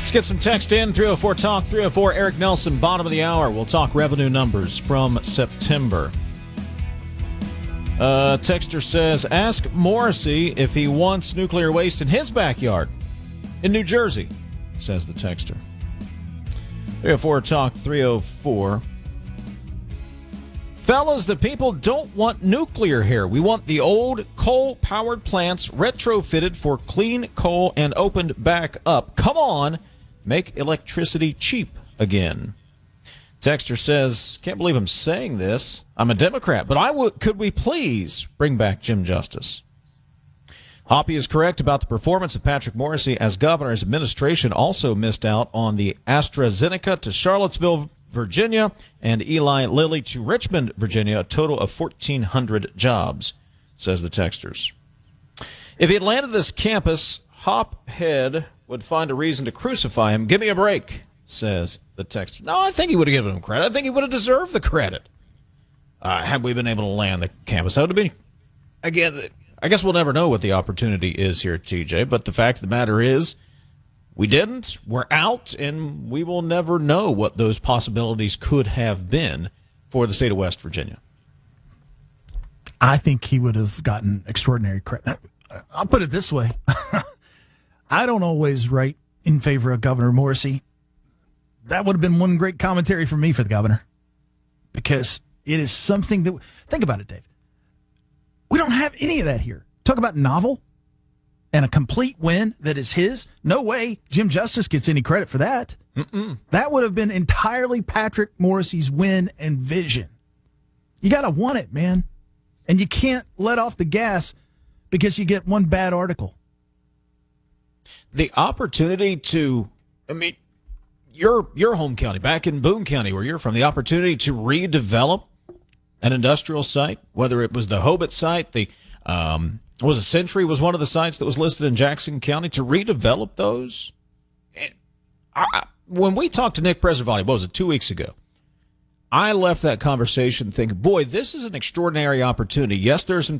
Let's get some text in. 304 Talk, 304 Eric Nelson, bottom of the hour. We'll talk revenue numbers from September. Texter says, ask Morrissey if he wants nuclear waste in his backyard in New Jersey, says the texter. 304 Talk, 304. Fellas, the people don't want nuclear here. We want the old coal-powered plants retrofitted for clean coal and opened back up. Come on, make electricity cheap again. Texter says, can't believe I'm saying this. I'm a Democrat, but could we please bring back Jim Justice? Hoppy is correct about the performance of Patrick Morrissey as governor. His administration also missed out on the AstraZeneca to Charlottesville, Virginia, and Eli Lilly to Richmond, Virginia, a total of 1,400 jobs, says the texters. If he had landed this campus, Hophead would find a reason to crucify him. Give me a break, says the texter. No, I think he would have given him credit. I think he would have deserved the credit had we been able to land the campus. That would have been, again, I guess we'll never know what the opportunity is here, TJ, but the fact of the matter is, we didn't, we're out, and we will never know what those possibilities could have been for the state of West Virginia. I think he would have gotten extraordinary credit. I'll put it this way. I don't always write in favor of Governor Morrissey. That would have been one great commentary for me for the governor. Because it is something that... Think about it, Dave. We don't have any of that here. Talk about novel and a complete win that is his. No way Jim Justice gets any credit for that. That would have been entirely Patrick Morrissey's win and vision. You got to want it, man. And you can't let off the gas because you get one bad article. The opportunity to, I mean, your home county, back in Boone County where you're from, the opportunity to redevelop an industrial site, whether it was the Hobart site, was a Century was one of the sites that was listed in Jackson County, to redevelop those. When we talked to Nick Preservati, what was it, 2 weeks ago, I left that conversation thinking, boy, this is an extraordinary opportunity. Yes, there's some